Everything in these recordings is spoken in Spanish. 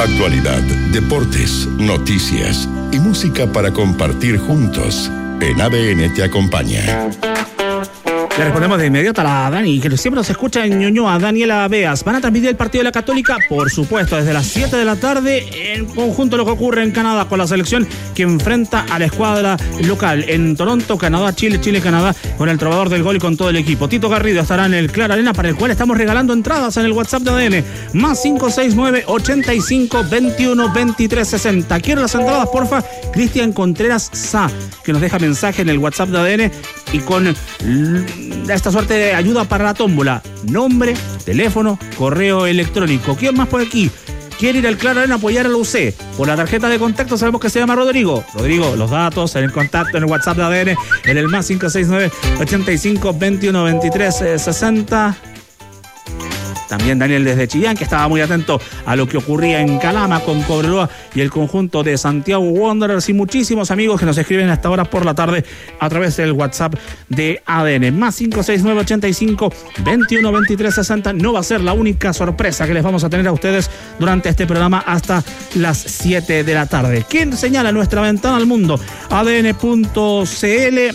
Actualidad, deportes, noticias y música para compartir juntos. En ADN te acompaña. Le respondemos de inmediato a la Dani, que siempre nos escucha en Ñuñoa, Daniela Beas. Van a transmitir el partido de la Católica, por supuesto, desde las 7 de la tarde, en conjunto lo que ocurre en Canadá, con la selección que enfrenta a la escuadra local en Toronto, Canadá, Chile, Canadá, con el trovador del gol y con todo el equipo. Tito Garrido estará en el Clara Arena, para el cual estamos regalando entradas en el WhatsApp de ADN, más 569-85-21-23-60. ¿Quieren las entradas, porfa? Cristian Contreras Sá, que nos deja mensaje en el WhatsApp de ADN y con esta suerte de ayuda para la tómbola: nombre, teléfono, correo electrónico. ¿Quién más por aquí quiere ir al Claro Arena a apoyar a la UC? Por la tarjeta de contacto sabemos que se llama Rodrigo. Rodrigo, los datos en el contacto, en el WhatsApp de ADN, en el más 569-85-21-23-60. También Daniel desde Chillán, que estaba muy atento a lo que ocurría en Calama con Cobreloa y el conjunto de Santiago Wanderers, y muchísimos amigos que nos escriben hasta ahora por la tarde a través del WhatsApp de ADN. Más 569-85-21-23-60. No va a ser la única sorpresa que les vamos a tener a ustedes durante este programa hasta las 7 de la tarde. ¿Quién señala nuestra ventana al mundo? ADN.cl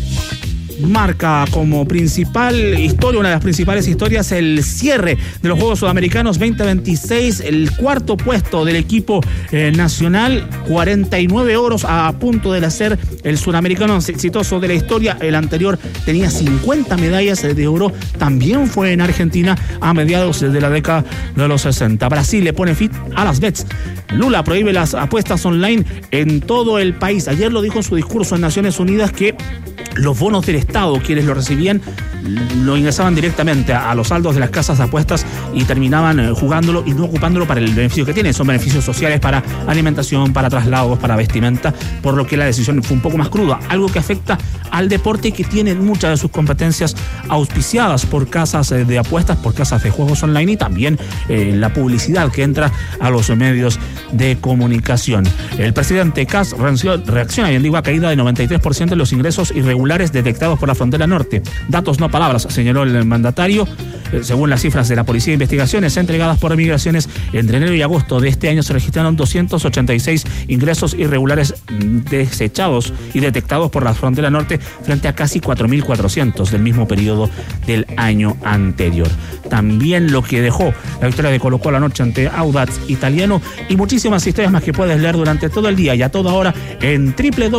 marca como principal historia, una de las principales historias, el cierre de los Juegos Sudamericanos 2026, el cuarto puesto del equipo nacional, 49 oros, a punto de ser el sudamericano más exitoso de la historia. El anterior tenía 50 medallas de oro, también fue en Argentina a mediados de la década de los 60. Brasil le pone fin a las bets. Lula prohíbe las apuestas online en todo el país. Ayer lo dijo en su discurso en Naciones Unidas que los bonos del Estado, quienes lo recibían, lo ingresaban directamente a los saldos de las casas de apuestas y terminaban jugándolo y no ocupándolo para el beneficio que tiene. Son beneficios sociales para alimentación, para traslados, para vestimenta, por lo que la decisión fue un poco más cruda. Algo que afecta al deporte, que tiene muchas de sus competencias auspiciadas por casas de apuestas, por casas de juegos online, y también la publicidad que entra a los medios de comunicación. El presidente Kast reacciona y en digo caída de 93% de los ingresos irregulares detectados por la frontera norte. Datos, no palabras, señaló el mandatario. Según las cifras de la Policía de Investigaciones entregadas por Migraciones, entre enero y agosto de este año se registraron 286 ingresos irregulares desechados y detectados por la frontera norte, frente a casi 4.400 del mismo periodo del año anterior. También lo que dejó la victoria de Colo-Colo anoche ante Audax Italiano, y muchísimas historias más que puedes leer durante todo el día y a toda hora en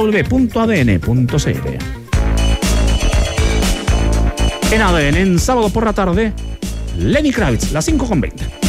www.adn.cl. En ADN, en sábado por la tarde, Lenny Kravitz, las 5:20.